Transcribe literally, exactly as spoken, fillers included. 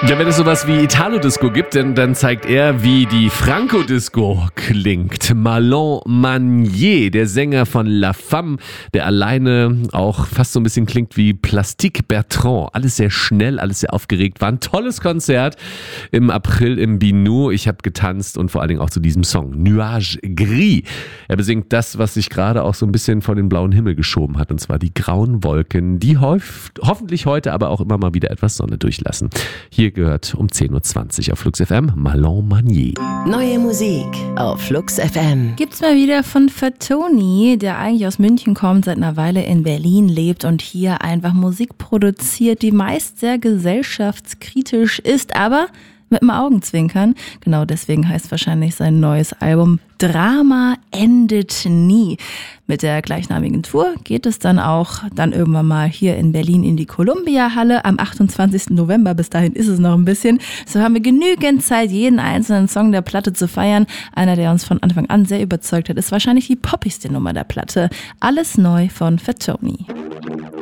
Ja, wenn es sowas wie Italo-Disco gibt, dann, dann zeigt er, wie die Franco-Disco klingt. Marlon Manier, der Sänger von La Femme, der alleine auch fast so ein bisschen klingt wie Plastique Bertrand. Alles sehr schnell, alles sehr aufgeregt. War ein tolles Konzert im April im Binu. Ich habe getanzt und vor allen Dingen auch zu diesem Song, Nuage Gris. Er besingt das, was sich gerade auch so ein bisschen vor den blauen Himmel geschoben hat, und zwar die grauen Wolken, die hof- hoffentlich heute aber auch immer mal wieder etwas Sonne durchlassen. Hier gehört um zehn Uhr zwanzig auf Flux F M Marlon Manier. Neue Musik auf Flux F M. Gibt's mal wieder von Fatoni, der eigentlich aus München kommt, seit einer Weile in Berlin lebt und hier einfach Musik produziert, die meist sehr gesellschaftskritisch ist, aber mit dem Augenzwinkern. Genau deswegen heißt wahrscheinlich sein neues Album Drama endet nie. Mit der gleichnamigen Tour geht es dann auch dann irgendwann mal hier in Berlin in die Columbia-Halle am achtundzwanzigsten November. Bis dahin ist es noch ein bisschen. So haben wir genügend Zeit, jeden einzelnen Song der Platte zu feiern. Einer, der uns von Anfang an sehr überzeugt hat, ist wahrscheinlich die poppigste Nummer der Platte. Alles neu von Fatoni.